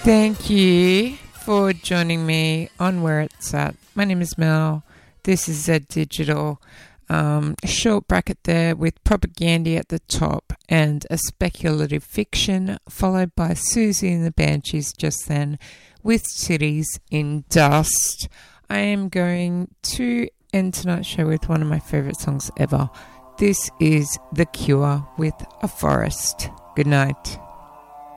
Thank you for joining me on Where It's At. My name is Mel. This is Z Digital. A short bracket there with propaganda at the top and a speculative fiction, followed by Susie and the Banshees just then with Cities in Dust. I am going to end tonight's show with one of my favourite songs ever. This is The Cure with A Forest. Good night.